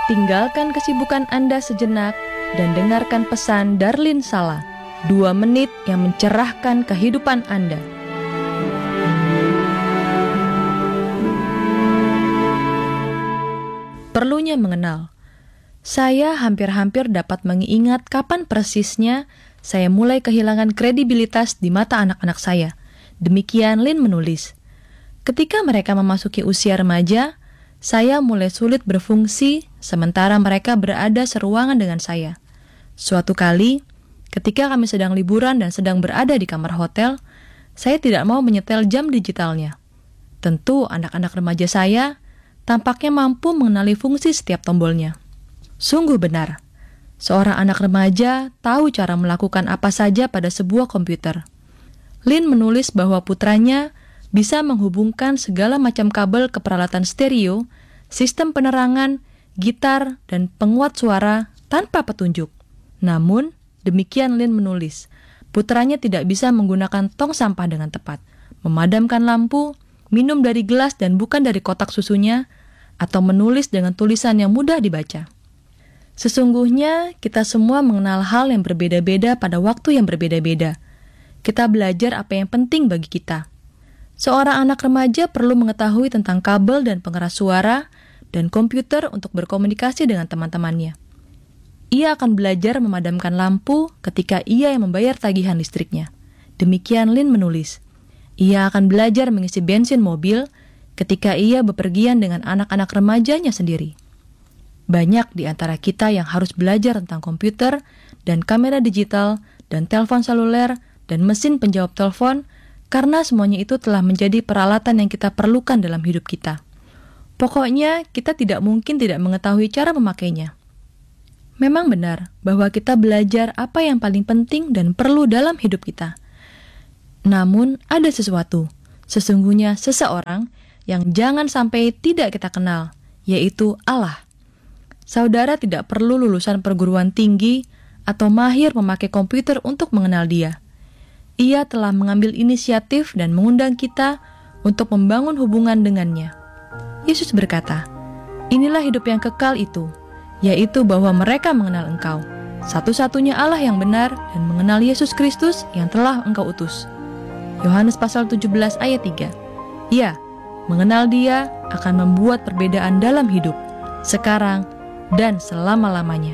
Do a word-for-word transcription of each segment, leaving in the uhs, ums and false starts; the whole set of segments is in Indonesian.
tinggalkan kesibukan Anda sejenak dan dengarkan pesan Darlin Sala, dua menit yang mencerahkan kehidupan Anda. Perlunya mengenal. Saya hampir-hampir dapat mengingat kapan persisnya saya mulai kehilangan kredibilitas di mata anak-anak saya. Demikian Lynn menulis. Ketika mereka memasuki usia remaja, saya mulai sulit berfungsi sementara mereka berada seruangan dengan saya. Suatu kali, ketika kami sedang liburan dan sedang berada di kamar hotel, saya tidak mau menyetel jam digitalnya. Tentu anak-anak remaja saya tampaknya mampu mengenali fungsi setiap tombolnya. Sungguh benar, seorang anak remaja tahu cara melakukan apa saja pada sebuah komputer. Lynn menulis bahwa putranya bisa menghubungkan segala macam kabel ke peralatan stereo, sistem penerangan, gitar, dan penguat suara tanpa petunjuk. Namun, demikian Lynn menulis, putranya tidak bisa menggunakan tong sampah dengan tepat, memadamkan lampu, minum dari gelas dan bukan dari kotak susunya, atau menulis dengan tulisan yang mudah dibaca. Sesungguhnya, kita semua mengenal hal yang berbeda-beda pada waktu yang berbeda-beda. Kita belajar apa yang penting bagi kita. Seorang anak remaja perlu mengetahui tentang kabel dan pengeras suara dan komputer untuk berkomunikasi dengan teman-temannya. Ia akan belajar memadamkan lampu ketika ia yang membayar tagihan listriknya. Demikian Lynn menulis. Ia akan belajar mengisi bensin mobil ketika ia bepergian dengan anak-anak remajanya sendiri. Banyak di antara kita yang harus belajar tentang komputer dan kamera digital dan telepon seluler dan mesin penjawab telepon karena semuanya itu telah menjadi peralatan yang kita perlukan dalam hidup kita. Pokoknya, kita tidak mungkin tidak mengetahui cara memakainya. Memang benar bahwa kita belajar apa yang paling penting dan perlu dalam hidup kita. Namun, ada sesuatu, sesungguhnya seseorang yang jangan sampai tidak kita kenal, yaitu Allah. Saudara tidak perlu lulusan perguruan tinggi atau mahir memakai komputer untuk mengenal Dia. Ia telah mengambil inisiatif dan mengundang kita untuk membangun hubungan dengannya. Yesus berkata, "Inilah hidup yang kekal itu, yaitu bahwa mereka mengenal Engkau, satu-satunya Allah yang benar, dan mengenal Yesus Kristus yang telah Engkau utus." Yohanes pasal tujuh belas ayat tiga. Ya, mengenal Dia akan membuat perbedaan dalam hidup, sekarang dan selama-lamanya.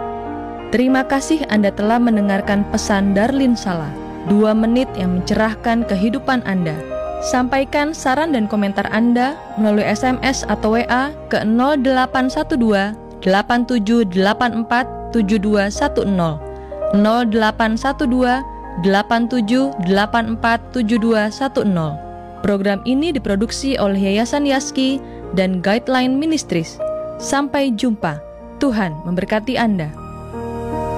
Terima kasih Anda telah mendengarkan pesan Darlin Sala, dua menit yang mencerahkan kehidupan Anda. Sampaikan saran dan komentar Anda melalui S M S atau W A ke nol delapan satu dua delapan tujuh delapan empat tujuh dua satu nol, nol delapan satu dua delapan tujuh delapan empat tujuh dua satu nol. Program ini diproduksi oleh Yayasan Yaski dan Guideline Ministries. Sampai jumpa. Tuhan memberkati Anda.